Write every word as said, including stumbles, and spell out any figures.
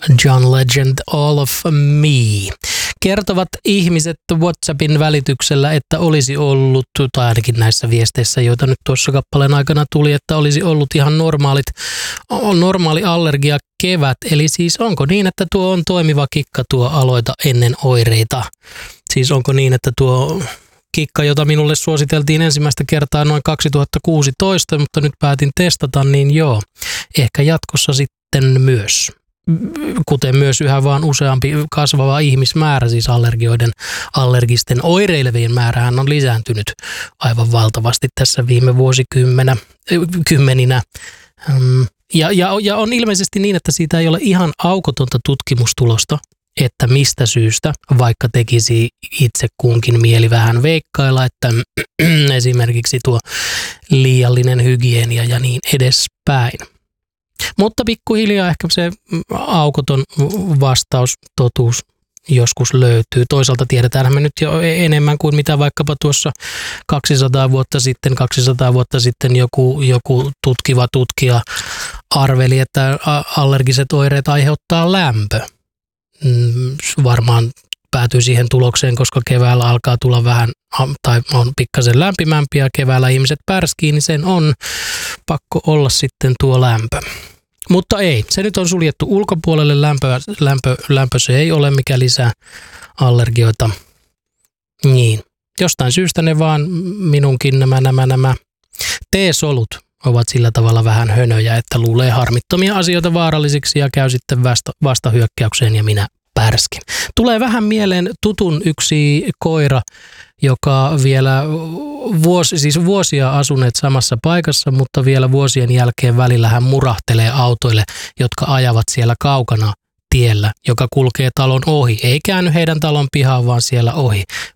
John Legend, All of Me. Kertovat ihmiset WhatsAppin välityksellä, että olisi ollut, tai ainakin näissä viesteissä, joita nyt tuossa kappaleen aikana tuli, että olisi ollut ihan normaalit, normaali allergia kevät. Eli siis onko niin, että tuo on toimiva kikka tuo aloita ennen oireita? Siis onko niin, että tuo kikka, jota minulle suositeltiin ensimmäistä kertaa noin kaksituhattakuusitoista, mutta nyt päätin testata, niin joo, ehkä jatkossa sitten myös. Kuten myös yhä vaan useampi kasvava ihmismäärä, siis allergioiden, allergisten oireilevien määrähän on lisääntynyt aivan valtavasti tässä viime vuosikymmeninä. Kymmeninä. Ja, ja, ja on ilmeisesti niin, että siitä ei ole ihan aukotonta tutkimustulosta, että mistä syystä, vaikka tekisi itse kunkin mieli vähän veikkailla, että esimerkiksi tuo liiallinen hygienia ja niin edespäin. Mutta pikkuhiljaa ehkä se aukoton vastaus, totuus joskus löytyy. Toisaalta tiedetäänhän me nyt jo enemmän kuin mitä vaikkapa tuossa kaksisataa vuotta sitten, kaksisataa vuotta sitten joku, joku tutkiva tutkija arveli, että allergiset oireet aiheuttaa lämpö. Varmaan päätyy siihen tulokseen, koska keväällä alkaa tulla vähän, tai on pikkasen lämpimämpiä, keväällä ihmiset pärskii, niin sen on pakko olla sitten tuo lämpö. Mutta ei, se nyt on suljettu ulkopuolelle, lämpö, lämpö, lämpö se ei ole, mikä lisää allergioita. Niin, jostain syystä ne vaan minunkin nämä, nämä, nämä T-solut ovat sillä tavalla vähän hönöjä, että luulee harmittomia asioita vaarallisiksi ja käy sitten vasta, vastahyökkäykseen ja minä pärskin. Tulee vähän mieleen tutun yksi koira, joka vielä vuosi, siis vuosia asuneet samassa paikassa, mutta vielä vuosien jälkeen välillä hän murahtelee autoille, jotka ajavat siellä kaukana tiellä, joka kulkee talon ohi. Ei käänny heidän talon pihaan, vaan siellä ohi.